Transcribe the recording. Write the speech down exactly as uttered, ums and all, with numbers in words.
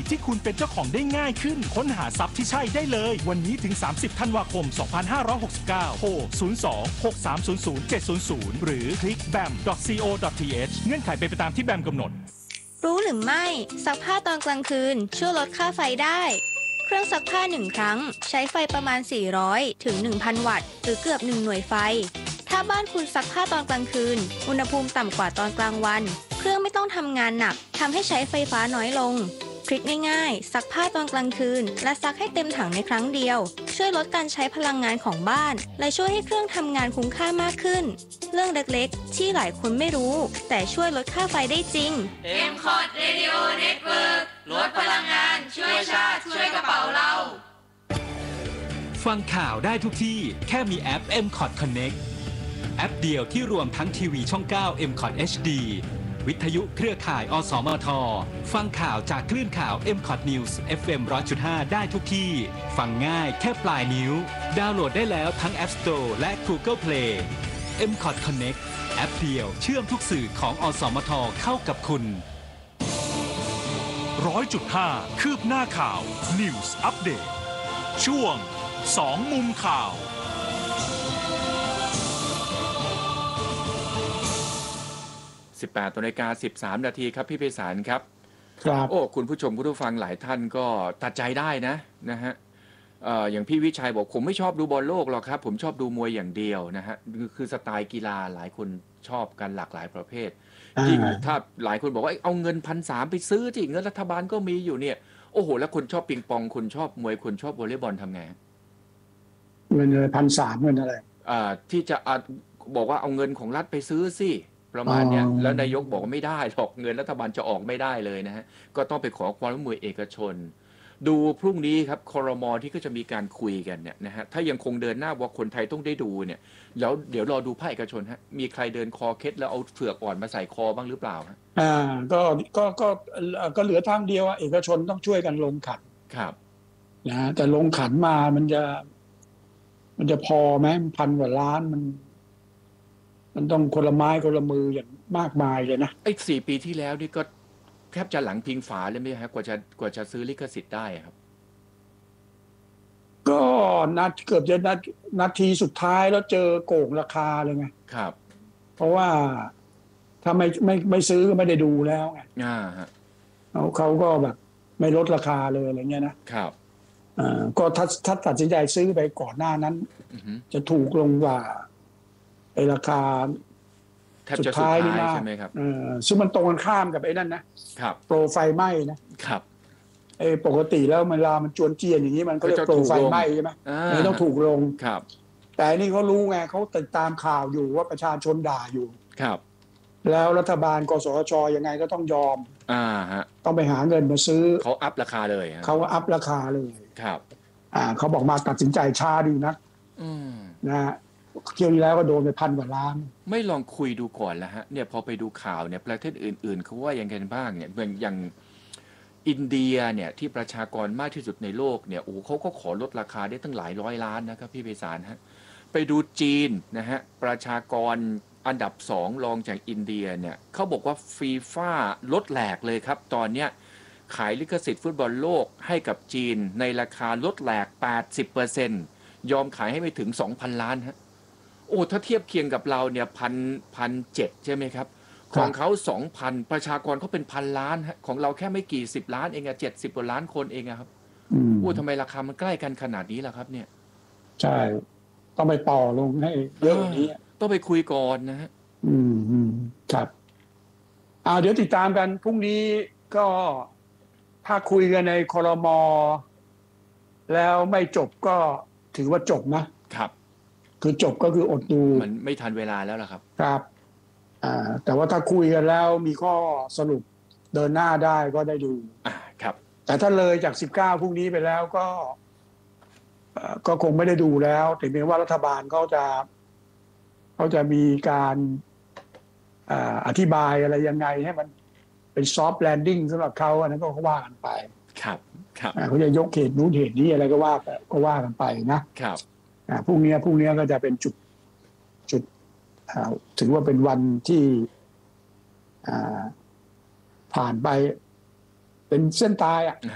ที่คุณเป็นเจ้าของได้ง่ายขึ้นค้นหาทรัพย์ที่ใช่ได้เลยวันนี้ถึงสามสิบธันวาคมสองพันห้าร้อยหกสิบเก้าโทรศูนย์ สอง หก สาม ศูนย์ ศูนย์ เจ็ด ศูนย์ ศูนย์หรือคลิก บี เอ เอ็ม ดอท ซี โอ ดอท ที เอช เงื่อนไขเป็นไปตามที่แบมกำหนดรู้หรือไม่ซักผ้าตอนกลางคืนช่วยลดค่าไฟได้เครื่องซักผ้าหนึ่งครั้งใช้ไฟประมาณสี่ร้อยถึง หนึ่งพัน วัตต์หรือเกือบหนึ่งหน่วยไฟถ้าบ้านคุณซักผ้าตอนกลางคืนอุณหภูมิต่ำกว่าตอนกลางวันเครื่องไม่ต้องทำงานหนักทำให้ใช้ไฟฟ้าน้อยลงทริคง่ายๆซักผ้าตอนกลางคืนและซักให้เต็มถังในครั้งเดียวช่วยลดการใช้พลังงานของบ้านและช่วยให้เครื่องทำงานคุ้มค่ามากขึ้นเรื่องเล็กๆที่หลายคนไม่รู้แต่ช่วยลดค่าไฟได้จริงเอ็ม คอร์ด Radio Network ลดพลังงานช่วยชาติช่วยกระเป๋าเราฟังข่าวได้ทุกที่แค่มีแอป เอ็ม คอร์ด Connect แอปเดียวที่รวมทั้งทีวีช่อง เก้า เอ็ม คอร์ด เอช ดี วิทยุเครือข่าย อสมท ฟังข่าวจากคลื่นข่าว เอ็ม คอร์ด News เอฟ เอ็ม หนึ่งร้อยจุดห้า ได้ทุกที่ ฟังง่ายแค่ปลายนิ้ว ดาวน์โหลดได้แล้วทั้ง App Store และ Google Play เอ็ม คอร์ด Connect แอปเดียวเชื่อมทุกสื่อของ อสมท เข้ากับคุณร้อยจุดห้า คืบหน้าข่าว News Update ช่วงสองมุมข่าวสิบแปดนาฬิกาสิบสามนาทีครับพี่ไพศาลครับครับโอ้คุณผู้ชมผู้ฟังหลายท่านก็ตัดใจได้นะนะฮะเอ่ออย่างพี่วิชัยบอกผมไม่ชอบดูบอลโลกหรอกครับผมชอบดูมวยอย่างเดียวนะฮะคือสไตล์กีฬาหลายคนชอบกันหลากหลายประเภทจริงถ้าหลายคนบอกว่าเอาเงินพันสามไปซื้อที่เงินรัฐบาลก็มีอยู่เนี่ยโอ้โหแล้วคนชอบปิงปองคนชอบมวยคนชอบวอลเลย์บอลทำไงเงินเลยพันสามเงินอะไรอ่าที่จะบอกว่าเอาเงินของรัฐไปซื้อสิประมาณเนี้ยแล้วนายกบอกว่าไม่ได้หรอกเงินรัฐบาลจะออกไม่ได้เลยนะฮะก็ต้องไปขอความร่วมมือเอกชนดูพรุ่งนี้ครับครม.ที่ก็จะมีการคุยกันเนี่ยนะฮะถ้ายังคงเดินหน้าว่าคนไทยต้องได้ดูเนี่ยแล้วเดี๋ยวรอดูภาคเอกชนฮะมีใครเดินคอเคล็ดแล้วเอาเฟือกอ่อนมาใส่คอบ้างหรือเปล่าฮะอ่าก็ก็ก็ก็เหลือทางเดียวอ่ะเอกชนต้องช่วยกันลงขันครับนะแต่ลงขันมามันจะมันจะพอไหมพันกว่าล้านมันมันต้องคนละไม้คนละมืออย่างมากมายเลยนะไอ้สี่ปีที่แล้วนี่ก็แทบจะหลังพิงฝาเลยไหมฮะกว่าจะกว่าจะซื้อลิขสิทธิ์ได้ครับก็นัดเกือบจะนัดนาทีสุดท้ายแล้วเจอโกงราคาเลยไงครับเพราะว่าถ้าไม่ไม่ไม่ซื้อก็ไม่ได้ดูแล้วไงอ่าฮะเขาเขาก็แบบไม่ลดราคาเลยอะไรเงี้ยนะครับอ่าก็ถ้าถ้าตัดสินใจซื้อไปก่อนหน้านั้นจะถูกลงกว่าไอ้ราคาสุดท้ายนี่นะใช่ไหมครับซึ่งมันตรงกันข้ามกับไอ้นั่นนะครับโปรไฟไหม้นะครับไอ้ปกติแล้วเวลามันจวนเจียนอย่างนี้มันก็เรียกโปรไฟไหม้ใช่ไหมไม่ต้องถูกลงครับแต่นี่เขารู้ไงเขาติดตามข่าวอยู่ว่าประชาชนด่าอยู่ครับแล้วรัฐบาลกสชยังไงก็ต้องยอมอ่าฮะต้องไปหาเงินมาซื้อเขาอัพราคาเลยเขาอัพราคาเลยครับอ่าเขาบอกมาตัดสินใจช้าดีนักนะฮะเที่ยวนี้แล้วก็โดนไปพันกว่าล้านไม่ลองคุยดูก่อนแล้วฮะเนี่ยพอไปดูข่าวเนี่ยประเทศอื่นๆเขาว่ายังไงบ้างเนี่ยเหมือนอย่างอินเดียเนี่ยที่ประชากรมากที่สุดในโลกเนี่ยโอ้เขาก็ขอลดราคาได้ตั้งหลายร้อยล้านนะครับพี่ไพศาลฮะไปดูจีนนะฮะประชากรอันดับสองรองจากอินเดียเนี่ยเขาบอกว่าฟีฟ่าลดแหลกเลยครับตอนเนี้ยขายลิขสิทธิ์ฟุตบอลโลกให้กับจีนในราคาลดแหลก แปดสิบเปอร์เซ็นต์ ยอมขายให้ไม่ถึง สองพัน ล้านฮะโอ้ถ้าเทียบเคียงกับเราเนี่ยพันพันเจ็ดใช่ไหมครับของเขาสองพันประชากรเขาเป็นพันล้านฮะของเราแค่ไม่กี่สิบล้านเองอะเจ็ดสิบกว่าล้านคนเองอะครับโอ้ทำไมราคามันใกล้กันขนาดนี้ล่ะครับเนี่ยใช่ต้องไปต่อลงให้เยอะกว่านี้ต้องไปคุยก่อนนะฮะอืมอืมครับอ่าเดี๋ยวติดตามกันพรุ่งนี้ก็ถ้าคุยกันในครม.แล้วไม่จบก็ถือว่าจบนะครับคือจบก็คืออดดูมันไม่ทันเวลาแล้วล่ะครับครับอ่าแต่ว่าถ้าคุยกันแล้วมีข้อสรุปเดินหน้าได้ก็ได้ดูอ่าครับแต่ถ้าเลยจากสิบเก้าพรุ่งนี้ไปแล้วก็ก็คงไม่ได้ดูแล้วถึงแม้ว่ารัฐบาลเขาจะเขาจะมีการอธิบายอะไรยังไงให้มันเป็นซอฟต์แลนดิ้งสำหรับเขาอันนั้นก็ว่ากันไปครับครับเขาจะยกเหตุนู้นเหตุนี้อะไรก็ว่าก็ว่ากันไปนะครับพรุ่งนี้พรุ่งนี้ก็จะเป็นจุดจุดถือว่าเป็นวันที่ผ่านไปเป็นเส้นตายอ่ะ